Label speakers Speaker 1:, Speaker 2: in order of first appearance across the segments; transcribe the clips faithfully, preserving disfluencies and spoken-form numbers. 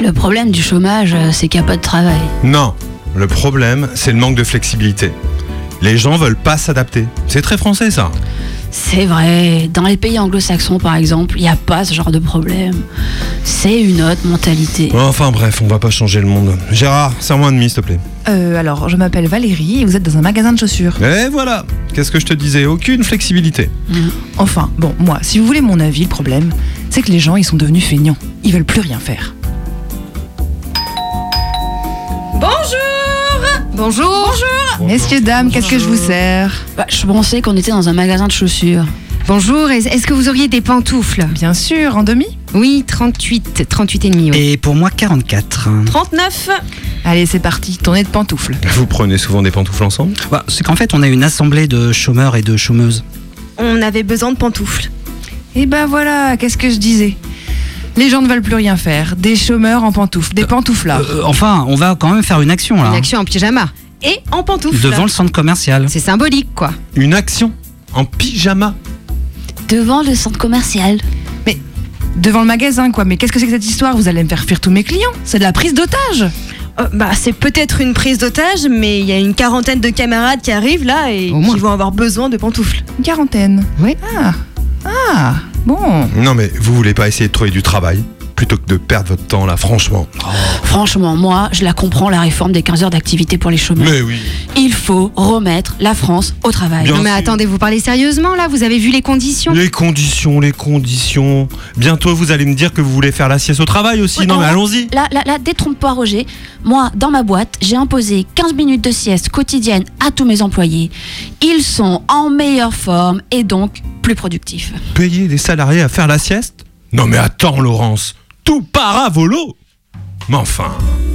Speaker 1: Le problème du chômage, c'est qu'il n'y a pas de travail.
Speaker 2: Non, le problème, c'est le manque de flexibilité. Les gens veulent pas s'adapter. C'est très français, ça.
Speaker 1: C'est vrai, dans les pays anglo-saxons par exemple, il n'y a pas ce genre de problème. C'est une autre mentalité.
Speaker 2: Enfin bref, on va pas changer le monde. Gérard, serre-moi un demi, s'il te plaît.
Speaker 3: Euh, alors, je m'appelle Valérie et vous êtes dans un magasin de chaussures.
Speaker 2: Et voilà. Qu'est-ce que je te disais? Aucune flexibilité.
Speaker 1: Mmh.
Speaker 3: Enfin, bon, moi, si vous voulez mon avis, le problème, c'est que les gens, ils sont devenus feignants. Ils veulent plus rien faire.
Speaker 4: Bonjour. Bonjour. Bonjour.
Speaker 3: Messieurs, dames, qu'est-ce que je vous sers?
Speaker 1: Bah, je pensais qu'on était dans un magasin de chaussures.
Speaker 4: Bonjour, est-ce que vous auriez des pantoufles?
Speaker 3: Bien sûr, en demi.
Speaker 4: Oui, trente-huit, trente-huit et demi. Oui.
Speaker 5: Et pour moi, quarante-quatre.
Speaker 4: trente-neuf.
Speaker 3: Allez, c'est parti, tournée de pantoufles.
Speaker 2: Vous prenez souvent des pantoufles ensemble?
Speaker 5: Bah, c'est qu'en fait, on est une assemblée de chômeurs et de chômeuses.
Speaker 4: On avait besoin de pantoufles.
Speaker 3: Et ben voilà, qu'est-ce que je disais? Les gens ne veulent plus rien faire. Des chômeurs en pantoufles, des pantouflards.
Speaker 5: Euh, enfin, on va quand même faire une action là.
Speaker 4: Une action en pyjama. Et en pantoufles.
Speaker 5: Devant le centre commercial.
Speaker 4: C'est symbolique, quoi.
Speaker 2: Une action en pyjama?
Speaker 1: Devant le centre commercial.
Speaker 3: Mais devant le magasin, quoi. Mais qu'est-ce que c'est que cette histoire? Vous allez me faire fuir tous mes clients. C'est de la prise d'otage.
Speaker 6: Euh, bah, c'est peut-être une prise d'otage, mais il y a une quarantaine de camarades qui arrivent là et
Speaker 4: Au moins.
Speaker 6: qui vont avoir besoin de pantoufles.
Speaker 3: Une quarantaine.
Speaker 4: Oui.
Speaker 3: Ah, ah, bon.
Speaker 2: Non mais vous voulez pas essayer de trouver du travail plutôt que de perdre votre temps là, franchement?
Speaker 1: Franchement, moi, je la comprends, la réforme des quinze heures d'activité pour les chômeurs.
Speaker 2: Mais oui.
Speaker 1: Il faut remettre la France au travail.
Speaker 2: Bien
Speaker 4: Non mais
Speaker 2: sûr.
Speaker 4: attendez, vous parlez sérieusement là? Vous avez vu les conditions?
Speaker 2: Les conditions, les conditions. Bientôt vous allez me dire que vous voulez faire la sieste au travail aussi.
Speaker 1: Oui,
Speaker 2: non mais
Speaker 1: alors,
Speaker 2: allons-y.
Speaker 1: Là, là, là, détrompe-toi, Roger. Moi, dans ma boîte, j'ai imposé quinze minutes de sieste quotidienne à tous mes employés. Ils sont en meilleure forme et donc plus productifs.
Speaker 2: Payer les salariés à faire la sieste? Non mais attends Laurence, tout part à volo. Mais enfin.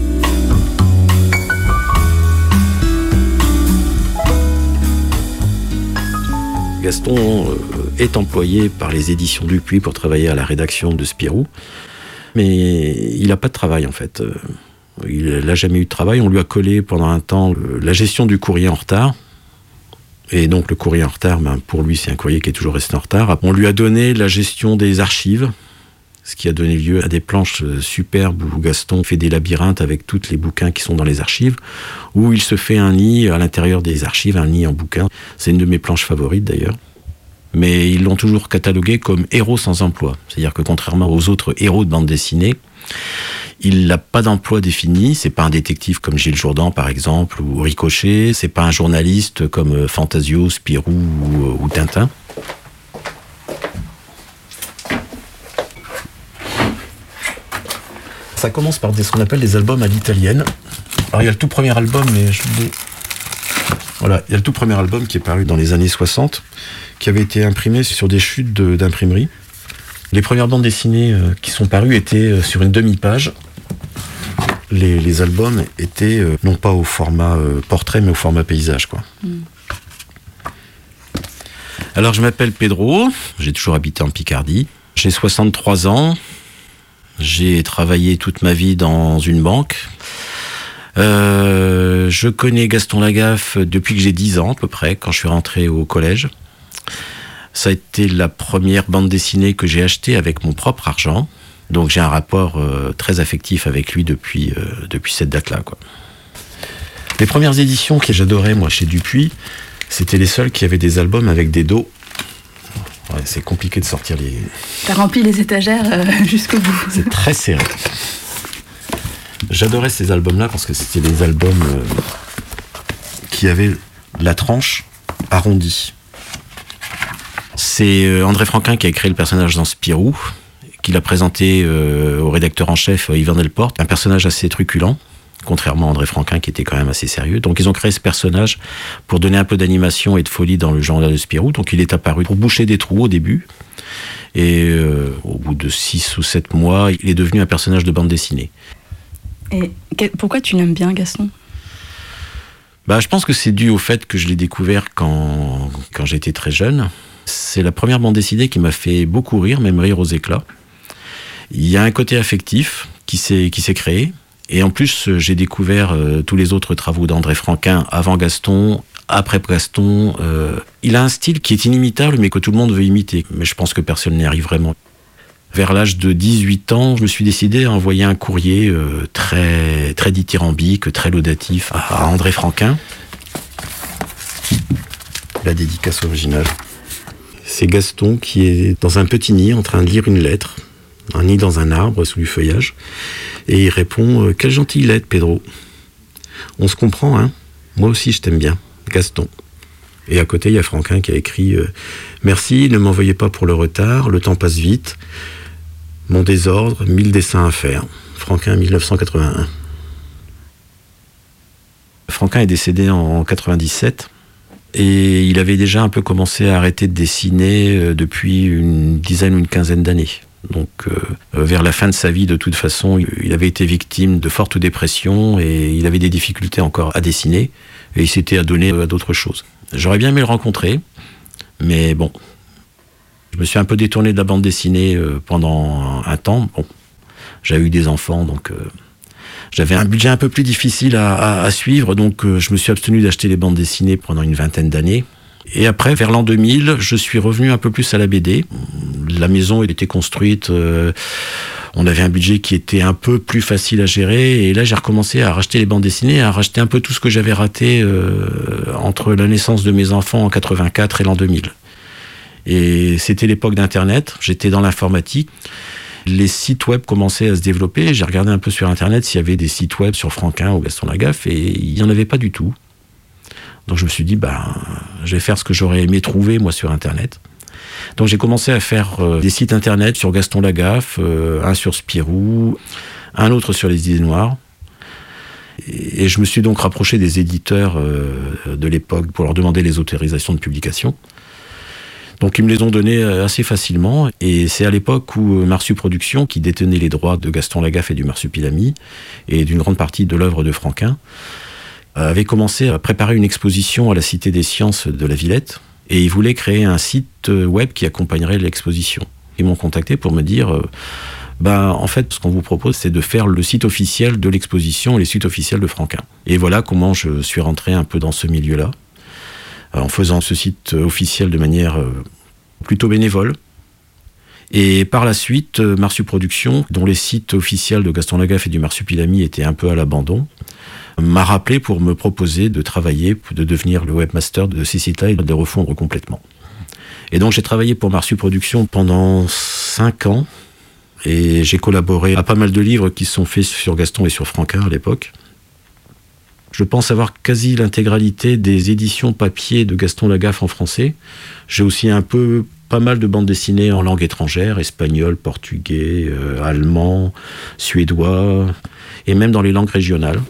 Speaker 7: Gaston euh, est employé par les éditions Dupuis pour travailler à la rédaction de Spirou, mais il n'a pas de travail en fait. Euh, il n'a jamais eu de travail. On lui a collé pendant un temps euh, la gestion du courrier en retard. Et donc le courrier en retard, ben, pour lui c'est un courrier qui est toujours resté en retard. On lui a donné la gestion des archives, ce qui a donné lieu à des planches superbes où Gaston fait des labyrinthes avec tous les bouquins qui sont dans les archives, où il se fait un nid à l'intérieur des archives, un nid en bouquins. C'est une de mes planches favorites d'ailleurs. Mais ils l'ont toujours catalogué comme héros sans emploi. C'est-à-dire que contrairement aux autres héros de bande dessinée, il n'a pas d'emploi défini. C'est pas un détective comme Gilles Jourdan par exemple, ou Ricochet. C'est pas un journaliste comme Fantasio, Spirou ou, ou Tintin. Ça commence par des, ce qu'on appelle des albums à l'italienne. Alors il y a le tout premier album, mais je voulais... Voilà, il y a le tout premier album qui est paru dans les années soixante, qui avait été imprimé sur des chutes de, d'imprimerie. Les premières bandes dessinées euh, qui sont parues étaient euh, sur une demi-page. Les, les albums étaient euh, non pas au format euh, portrait, mais au format paysage, quoi. Mm. Alors je m'appelle Pedro, j'ai toujours habité en Picardie. J'ai soixante-trois ans. J'ai travaillé toute ma vie dans une banque. Euh, je connais Gaston Lagaffe depuis que j'ai dix ans à peu près, quand je suis rentré au collège. Ça a été la première bande dessinée que j'ai achetée avec mon propre argent. Donc j'ai un rapport euh, très affectif avec lui depuis, euh, depuis cette date-là, quoi. Les premières éditions que j'adorais, moi, chez Dupuis, c'était les seules qui avaient des albums avec des dos. Ouais, c'est compliqué de sortir les...
Speaker 1: T'as rempli les étagères euh, jusqu'au bout.
Speaker 7: C'est très serré. J'adorais ces albums-là parce que c'était des albums euh, qui avaient la tranche arrondie. C'est euh, André Franquin qui a créé le personnage dans Spirou, qui l'a présenté euh, au rédacteur en chef Yvan Delporte, un personnage assez truculent, contrairement à André Franquin qui était quand même assez sérieux. Donc ils ont créé ce personnage pour donner un peu d'animation et de folie dans le genre de Spirou. Donc il est apparu pour boucher des trous au début. Et euh, au bout de six ou sept mois, il est devenu un personnage de bande dessinée.
Speaker 8: Et que- pourquoi tu l'aimes bien, Gaston?
Speaker 7: Bah, je pense que c'est dû au fait que je l'ai découvert quand, quand j'étais très jeune. C'est la première bande dessinée qui m'a fait beaucoup rire, même rire aux éclats. Il y a un côté affectif qui s'est, qui s'est créé. Et en plus, j'ai découvert euh, tous les autres travaux d'André Franquin avant Gaston, après Gaston. Euh, il a un style qui est inimitable, mais que tout le monde veut imiter. Mais je pense que personne n'y arrive vraiment. Vers l'âge de dix-huit ans, je me suis décidé à envoyer un courrier euh, très, très dithyrambique, très laudatif à André Franquin. La dédicace originale. C'est Gaston qui est dans un petit nid en train de lire une lettre, un nid dans un arbre sous du feuillage, et il répond « Quelle gentille lettre, Pedro. On se comprend, hein? Moi aussi, je t'aime bien, Gaston. » Et à côté, il y a Franquin qui a écrit euh, « Merci, ne m'envoyez pas pour le retard, le temps passe vite. Mon désordre, mille dessins à faire. » Franquin, mille neuf cent quatre-vingt-un. Franquin est décédé en quatre-vingt-dix-sept. Et il avait déjà un peu commencé à arrêter de dessiner depuis une dizaine ou une quinzaine d'années. Donc euh, vers la fin de sa vie, de toute façon, il avait été victime de fortes dépressions et il avait des difficultés encore à dessiner. Et il s'était adonné à d'autres choses. J'aurais bien aimé le rencontrer, mais bon. Je me suis un peu détourné de la bande dessinée pendant un temps. Bon, j'avais eu des enfants, donc... Euh, J'avais un budget un peu plus difficile à, à, à suivre, donc euh, je me suis abstenu d'acheter les bandes dessinées pendant une vingtaine d'années. Et après, vers l'an deux mille, je suis revenu un peu plus à la B D. La maison était construite, euh, on avait un budget qui était un peu plus facile à gérer, et là j'ai recommencé à racheter les bandes dessinées, à racheter un peu tout ce que j'avais raté euh, entre la naissance de mes enfants en quatre-vingt-quatre et l'an deux mille. Et c'était l'époque d'Internet, j'étais dans l'informatique. Les sites web commençaient à se développer. J'ai regardé un peu sur Internet s'il y avait des sites web sur Franquin ou Gaston Lagaffe, et il n'y en avait pas du tout. Donc je me suis dit, bah, je vais faire ce que j'aurais aimé trouver, moi, sur Internet. Donc j'ai commencé à faire euh, des sites Internet sur Gaston Lagaffe, euh, un sur Spirou, un autre sur les idées noires. Et, et je me suis donc rapproché des éditeurs euh, de l'époque pour leur demander les autorisations de publication. Donc ils me les ont donnés assez facilement, et c'est à l'époque où Marsu Productions, qui détenait les droits de Gaston Lagaffe et du Marsupilami, et d'une grande partie de l'œuvre de Franquin, avait commencé à préparer une exposition à la Cité des Sciences de la Villette, et ils voulaient créer un site web qui accompagnerait l'exposition. Ils m'ont contacté pour me dire, euh, bah, en fait, ce qu'on vous propose, c'est de faire le site officiel de l'exposition et les sites officiels de Franquin. Et voilà comment je suis rentré un peu dans ce milieu-là, en faisant ce site officiel de manière plutôt bénévole. Et par la suite, Marsu Productions, dont les sites officiels de Gaston Lagaffe et du Marsupilami étaient un peu à l'abandon, m'a rappelé pour me proposer de travailler, de devenir le webmaster de ces sites-là et de les refondre complètement. Et donc j'ai travaillé pour Marsu Productions pendant cinq ans, et j'ai collaboré à pas mal de livres qui sont faits sur Gaston et sur Franquin à l'époque. Je pense avoir quasi l'intégralité des éditions papier de Gaston Lagaffe en français. J'ai aussi un peu, pas mal de bandes dessinées en langue étrangère, espagnol, portugais, euh, allemand, suédois, et même dans les langues régionales.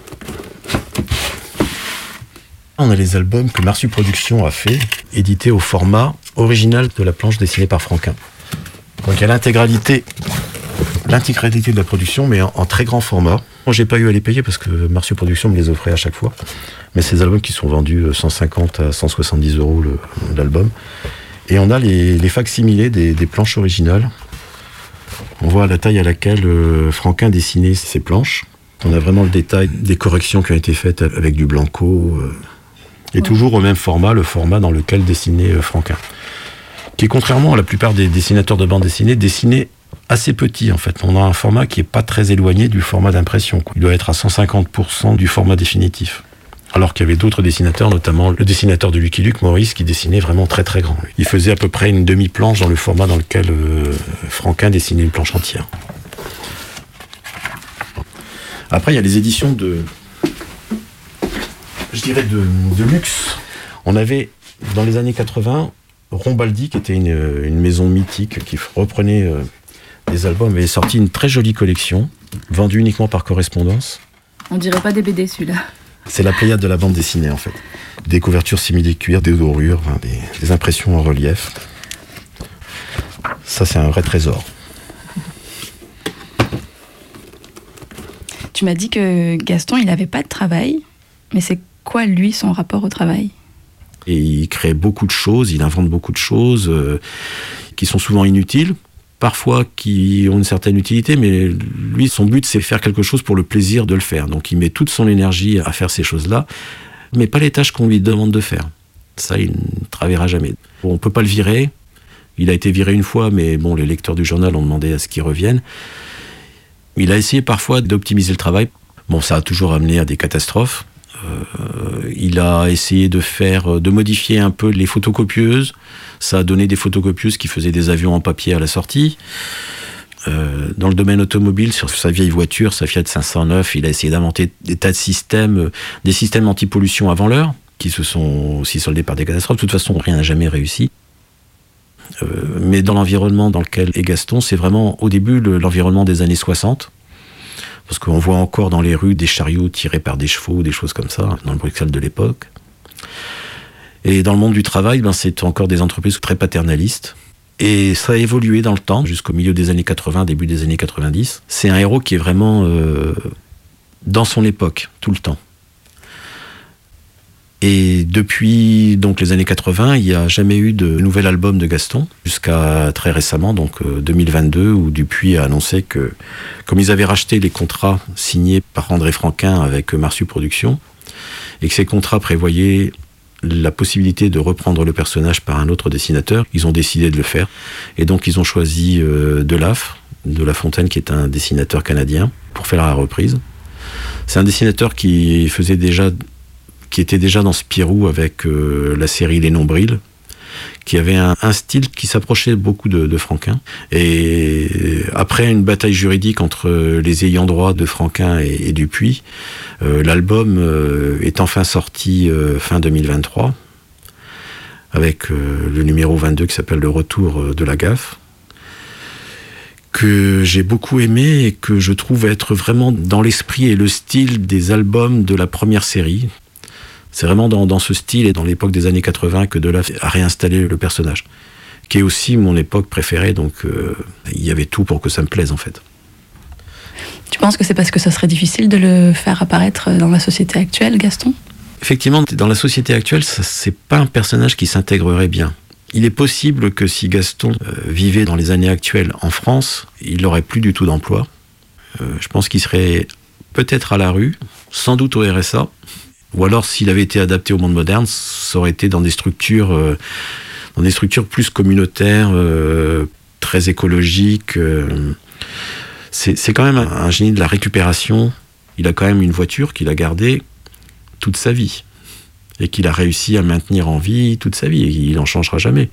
Speaker 7: On a les albums que Marsu Productions a fait, édités au format original de la planche dessinée par Franquin. Donc il y a l'intégralité, l'intégralité de la production, mais en, en très grand format. Moi, j'ai pas eu à les payer parce que Marsu Productions me les offrait à chaque fois. Mais ces albums qui sont vendus cent cinquante à cent soixante-dix euros le, l'album. Et on a les, les facsimilés des, des planches originales. On voit la taille à laquelle euh, Franquin dessinait ces planches. On a vraiment le détail des corrections qui ont été faites avec du blanco. Euh, et ouais. Toujours au même format, le format dans lequel dessinait euh, Franquin. Qui, contrairement à la plupart des dessinateurs de bande dessinée, dessinait assez petit en fait. On a un format qui est pas très éloigné du format d'impression, quoi. Il doit être à cent cinquante pour cent du format définitif. Alors qu'il y avait d'autres dessinateurs, notamment le dessinateur de Lucky Luke, Maurice, qui dessinait vraiment très très grand. Il faisait à peu près une demi-planche dans le format dans lequel euh, Franquin dessinait une planche entière. Après, il y a les éditions de... je dirais de, de luxe. On avait, dans les années quatre-vingts, Rombaldi, qui était une, une maison mythique qui reprenait... Euh, des albums, avait sorti une très jolie collection, vendue uniquement par correspondance.
Speaker 8: On dirait pas des B D celui-là.
Speaker 7: C'est la pléiade de la bande dessinée en fait. Des couvertures simili-cuir, des dorures, hein, des, des impressions en relief. Ça c'est un vrai trésor.
Speaker 8: Tu m'as dit que Gaston il n'avait pas de travail, mais c'est quoi lui son rapport au travail ?
Speaker 7: Et il crée beaucoup de choses, il invente beaucoup de choses euh, qui sont souvent inutiles. Parfois qui ont une certaine utilité, mais lui, son but, c'est faire quelque chose pour le plaisir de le faire. Donc il met toute son énergie à faire ces choses-là, mais pas les tâches qu'on lui demande de faire. Ça, il ne travaillera jamais. Bon, on ne peut pas le virer, Il a été viré une fois, mais bon, les lecteurs du journal ont demandé à ce qu'il revienne. Il a essayé parfois d'optimiser le travail. Bon, ça a toujours amené à des catastrophes. Euh, il a essayé de faire, de modifier un peu les photocopieuses. Ça a donné des photocopieuses qui faisaient des avions en papier à la sortie. Euh, dans le domaine automobile, sur sa vieille voiture, sa Fiat cinq cent neuf, il a essayé d'inventer des tas de systèmes, des systèmes anti-pollution avant l'heure, qui se sont aussi soldés par des catastrophes. De toute façon, rien n'a jamais réussi. Euh, mais dans l'environnement dans lequel est Gaston, c'est vraiment au début le, l'environnement des années soixante. Parce qu'on voit encore dans les rues des chariots tirés par des chevaux, des choses comme ça, dans le Bruxelles de l'époque. Et dans le monde du travail, ben, c'est encore des entreprises très paternalistes. Et ça a évolué dans le temps, jusqu'au milieu des années quatre-vingts, début des années quatre-vingt-dix. C'est un héros qui est vraiment euh, dans son époque, tout le temps. Et depuis donc les années quatre-vingts, il n'y a jamais eu de nouvel album de Gaston, jusqu'à très récemment, donc euh, deux mille vingt-deux, où Dupuis a annoncé que, comme ils avaient racheté les contrats signés par André Franquin avec Marsu Productions, et que ces contrats prévoyaient la possibilité de reprendre le personnage par un autre dessinateur, ils ont décidé de le faire. Et donc ils ont choisi euh, Delaf, de La Fontaine, qui est un dessinateur canadien, pour faire la reprise. C'est un dessinateur qui faisait déjà... qui était déjà dans Spirou avec euh, la série Les Nombrils, qui avait un, un style qui s'approchait beaucoup de, de Franquin. Et après une bataille juridique entre les ayants droit de Franquin et, et Dupuis, euh, l'album euh, est enfin sorti euh, fin deux mille vingt-trois, avec euh, le numéro vingt-deux qui s'appelle Le Retour de la Gaffe, que j'ai beaucoup aimé et que je trouve être vraiment dans l'esprit et le style des albums de la première série. C'est vraiment dans, dans ce style et dans l'époque des années quatre-vingts que Delaf a réinstallé le personnage, qui est aussi mon époque préférée, donc euh, il y avait tout pour que ça me plaise en fait.
Speaker 8: Tu penses que c'est parce que ça serait difficile de le faire apparaître dans la société actuelle, Gaston ?
Speaker 7: Effectivement, dans la société actuelle, ça, c'est pas un personnage qui s'intégrerait bien. Il est possible que si Gaston euh, vivait dans les années actuelles en France, il n'aurait plus du tout d'emploi. Euh, je pense qu'il serait peut-être à la rue, sans doute au R S A, ou alors s'il avait été adapté au monde moderne, ça aurait été dans des structures, euh, dans des structures plus communautaires, euh, très écologiques. Euh, c'est, c'est quand même un, un génie de la récupération. Il a quand même une voiture qu'il a gardée toute sa vie et qu'il a réussi à maintenir en vie toute sa vie, et il n'en changera jamais.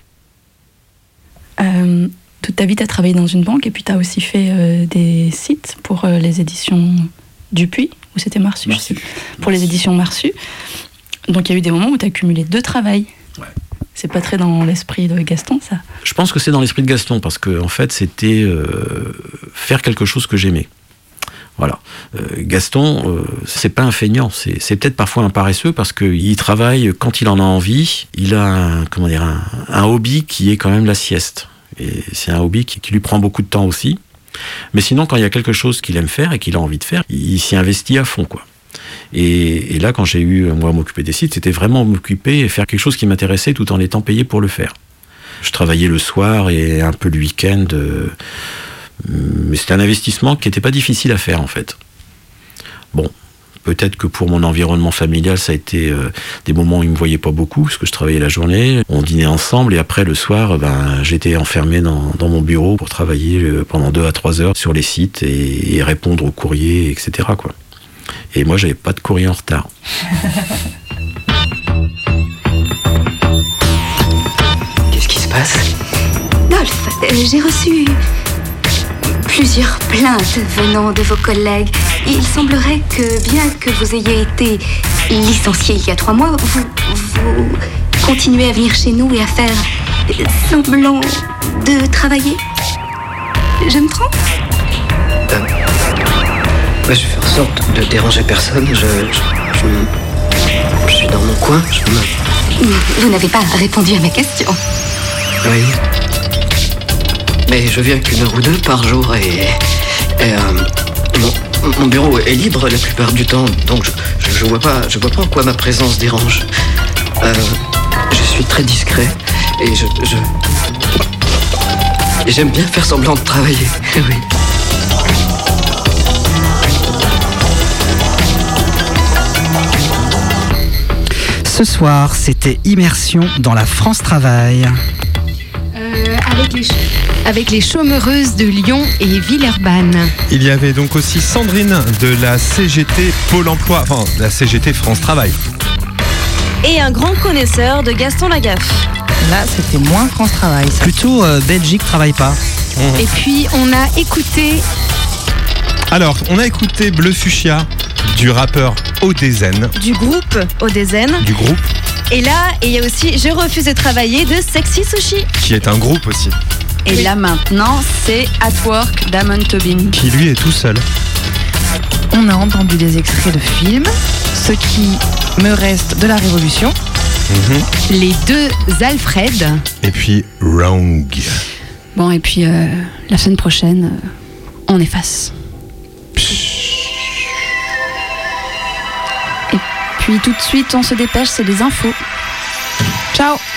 Speaker 8: Euh, toute ta vie, tu as travaillé dans une banque et puis tu as aussi fait euh, des sites pour euh, les éditions Dupuis, ou c'était Marsu, je sais, pour les éditions Marsu. Donc il y a eu des moments où tu as cumulé deux travails. Ouais. C'est pas très dans l'esprit de Gaston, ça ?
Speaker 7: Je pense que c'est dans l'esprit de Gaston, parce que en fait, c'était euh, faire quelque chose que j'aimais. Voilà. Euh, Gaston, euh, c'est pas un feignant, c'est, c'est peut-être parfois un paresseux, parce qu'il travaille quand il en a envie. Il a un, comment dire, un, un hobby qui est quand même la sieste. Et c'est un hobby qui, qui lui prend beaucoup de temps aussi. Mais sinon, quand il y a quelque chose qu'il aime faire et qu'il a envie de faire, il s'y investit à fond, quoi. Et, et là, quand j'ai eu, moi, à m'occuper des sites, c'était vraiment m'occuper et faire quelque chose qui m'intéressait tout en étant payé pour le faire. Je travaillais le soir et un peu le week-end, euh, mais c'était un investissement qui n'était pas difficile à faire, en fait. Bon, peut-être que pour mon environnement familial, ça a été euh, des moments où il ne me voyait pas beaucoup, parce que je travaillais la journée, on dînait ensemble, et après, le soir, ben, j'étais enfermé dans, dans mon bureau pour travailler euh, pendant deux à trois heures sur les sites et, et répondre aux courriers, et cetera, quoi. Et moi, j'avais pas de courrier en retard.
Speaker 9: Qu'est-ce qui se passe ?
Speaker 10: Dolph, euh, j'ai reçu plusieurs plaintes venant de vos collègues. Il semblerait que, bien que vous ayez été licencié il y a trois mois, vous, vous continuez à venir chez nous et à faire semblant de travailler. Je me trompe ?
Speaker 9: euh, bah, Je fais en sorte de déranger personne. Je, je, je, je suis dans mon coin. Je me...
Speaker 10: Vous n'avez pas répondu à ma question.
Speaker 9: Oui. Mais je viens qu'une heure ou deux par jour et, et euh, mon, mon bureau est libre la plupart du temps, donc je, je, je vois pas, je vois pas en quoi ma présence dérange. Euh, je suis très discret et je, je et j'aime bien faire semblant de travailler. Oui.
Speaker 5: Ce soir, c'était Immersion dans la France Travail.
Speaker 4: Euh, avec les, ch- avec les chômeureuses de Lyon et Villeurbanne.
Speaker 2: Il y avait donc aussi Sandrine de la C G T Pôle emploi, enfin la C G T France Travail.
Speaker 6: Et un grand connaisseur de Gaston Lagaffe.
Speaker 3: Là, c'était moins France Travail. Ça.
Speaker 5: Plutôt euh, Belgique travaille pas.
Speaker 2: Mmh.
Speaker 4: Et puis on a écouté
Speaker 2: Alors, on a écouté Bleu Fuchsia du rappeur Odezen,
Speaker 6: Du groupe Odezen.
Speaker 2: du groupe,
Speaker 6: Et là, il y a aussi Je refuse de travailler de Sexy Sushi.
Speaker 2: qui est un groupe aussi,
Speaker 1: Et là maintenant, c'est At Work d'Amon Tobin.
Speaker 2: qui lui est tout seul.
Speaker 3: On a entendu des extraits de films, ce qui me reste de la Révolution.
Speaker 2: Mhm.
Speaker 4: les deux Alfred.
Speaker 2: Et puis Wrong.
Speaker 1: Bon, et puis euh, la semaine prochaine, euh, on efface. Et puis tout de suite, on se dépêche, c'est les infos.
Speaker 3: Ciao.